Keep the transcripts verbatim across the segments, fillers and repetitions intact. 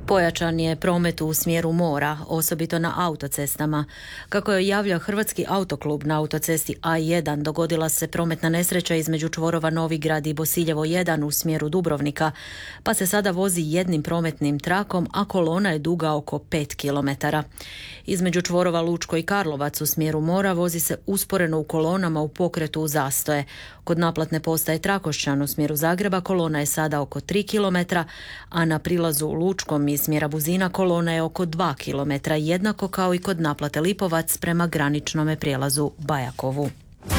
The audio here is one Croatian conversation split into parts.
Pojačan je promet u smjeru mora, osobito na autocestama. Kako je javlja Hrvatski autoklub, na autocesti A jedan dogodila se prometna nesreća između čvorova Novigrad i Bosiljevo jedan u smjeru Dubrovnika, pa se sada vozi jednim prometnim trakom, a kolona je duga oko pet kilometara. Između čvorova Lučko i Karlovac u smjeru mora vozi se usporeno u kolonama u pokretu u zastoje. Kod naplatne postaje Trakošćan u smjeru Zagreba kolona je sada oko tri kilometra, a na prilazu u Lučkom iz smjera Buzina kolona je oko dva kilometra, jednako kao i kod naplate Lipovac prema graničnome prijelazu Bajakovu.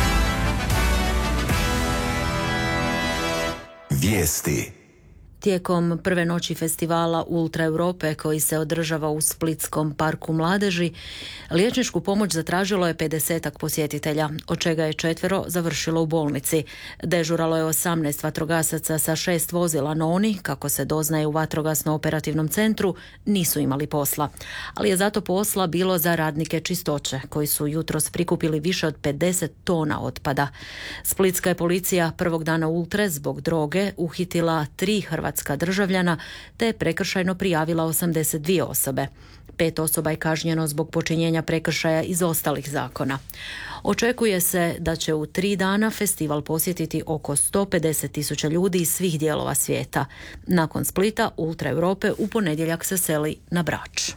Vijesti. Tijekom prve noći festivala Ultra Europe koji se održava u Splitskom parku mladeži, liječničku pomoć zatražilo je pedesetak posjetitelja, od čega je četvero završilo u bolnici. Dežuralo je osamnaest vatrogasaca sa šest vozila, no oni, kako se doznaje u vatrogasno-operativnom centru, nisu imali posla. Ali je zato posla bilo za radnike čistoće, koji su jutros prikupili više od pedeset tona otpada. Splitska je policija prvog dana Ultre zbog droge uhitila tri hrvatske Hrvatska državljana, te je prekršajno prijavila osamdeset dvije osobe. Pet osoba je kažnjeno zbog počinjenja prekršaja iz ostalih zakona. Očekuje se da će u tri dana festival posjetiti oko sto pedeset tisuća ljudi iz svih dijelova svijeta. Nakon Splita, Ultra Europe u ponedjeljak se seli na Brač.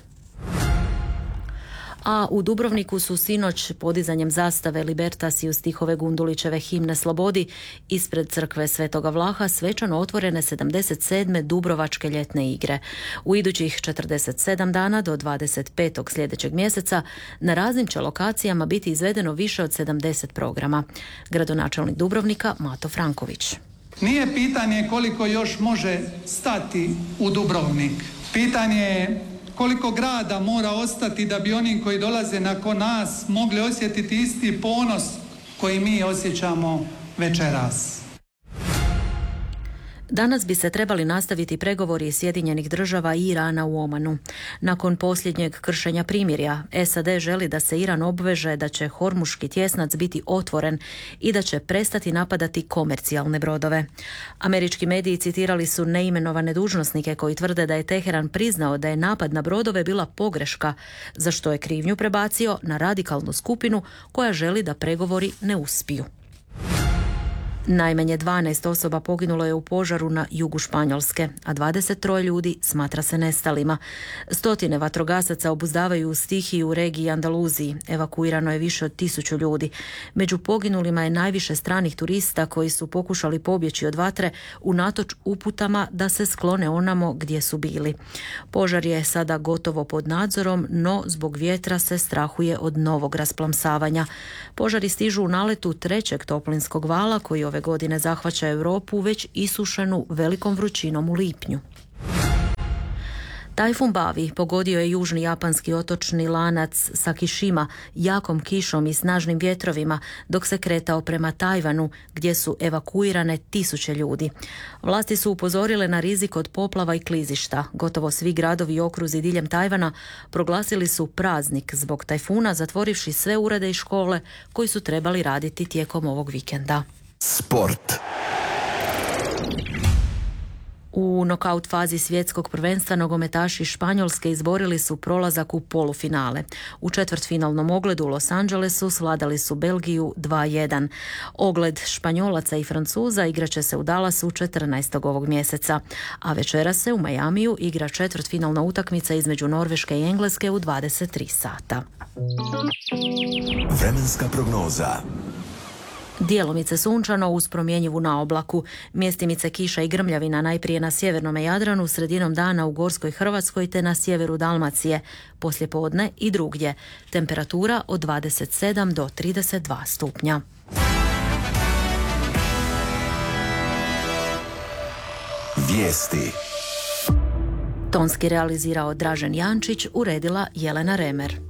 A u Dubrovniku su sinoć podizanjem zastave Libertas i uz stihove Gundulićeve himne Slobodi ispred crkve Svetoga Vlaha svečano otvorene sedamdeset sedme Dubrovačke ljetne igre. U idućih četrdeset sedam dana do dvadeset petog sljedećeg mjeseca na raznim će lokacijama biti izvedeno više od sedamdeset programa. Gradonačelnik Dubrovnika Mato Franković. Nije pitanje koliko još može stati u Dubrovnik. Pitanje je koliko grada mora ostati da bi oni koji dolaze nakon nas mogli osjetiti isti ponos koji mi osjećamo večeras. Danas bi se trebali nastaviti pregovori Sjedinjenih država i Irana u Omanu. Nakon posljednjeg kršenja primirja, S A D želi da se Iran obveže da će Hormuški tjesnac biti otvoren i da će prestati napadati komercijalne brodove. Američki mediji citirali su neimenovane dužnosnike koji tvrde da je Teheran priznao da je napad na brodove bila pogreška, za što je krivnju prebacio na radikalnu skupinu koja želi da pregovori ne uspiju. Najmanje dvanaest osoba poginulo je u požaru na jugu Španjolske, a dvadeset tri ljudi smatra se nestalima. Stotine vatrogasaca obuzdavaju stihiju u regiji Andaluziji. Evakuirano je više od tisuću ljudi. Među poginulima je najviše stranih turista koji su pokušali pobjeći od vatre unatoč uputama da se sklone onamo gdje su bili. Požar je sada gotovo pod nadzorom, no zbog vjetra se strahuje od novog rasplamsavanja. Požari stižu u naletu trećeg toplinskog vala koji ove godine zahvaća Europu već isušenu velikom vrućinom u lipnju. Tajfun Bavi pogodio je južni japanski otočni lanac Sakishima jakom kišom i snažnim vjetrovima dok se kretao prema Tajvanu gdje su evakuirane tisuće ljudi. Vlasti su upozorile na rizik od poplava i klizišta. Gotovo svi gradovi i okruzi diljem Tajvana proglasili su praznik zbog tajfuna, zatvorivši sve urede i škole koji su trebali raditi tijekom ovog vikenda. Sport. U nokaut fazi svjetskog prvenstva nogometaši Španjolske izborili su prolazak u polufinale. U četvrtfinalnom ogledu u Los Angelesu svladali su Belgiju dva jedan. Ogled Španjolaca i Francuza igraće se u Dallasu četrnaestog ovog mjeseca, a večera se u Majamiju igra četvrtfinalna utakmica između Norveške i Engleske u dvadeset tri sata. Vremenska prognoza. Dijelomice sunčano uz promjenjivu naoblaku. Mjestimice kiša i grmljavina najprije na sjevernom Jadranu, sredinom dana u Gorskoj Hrvatskoj te na sjeveru Dalmacije. Poslijepodne i drugdje. Temperatura od dvadeset sedam do trideset dva stupnja. Vijesti. Tonski realizirao Dražen Jančić, uredila Jelena Remer.